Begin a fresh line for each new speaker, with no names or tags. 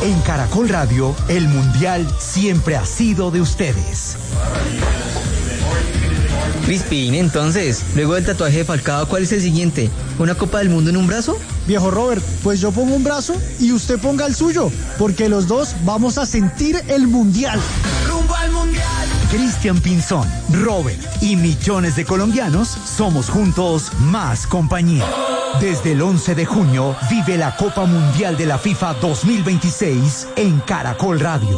En Caracol Radio, el Mundial siempre ha sido de ustedes.
Crispin, entonces, luego del tatuaje de Falcao, ¿cuál es el siguiente? ¿Una Copa del Mundo en un brazo?
Viejo Robert, pues yo pongo un brazo y usted ponga el suyo, porque los dos vamos a sentir el Mundial.
¡Rumbo al Mundial! Cristian Pinzón, Robert y millones de colombianos somos juntos más compañía. Desde el 11 de junio vive la Copa Mundial de la FIFA 2026 en Caracol Radio.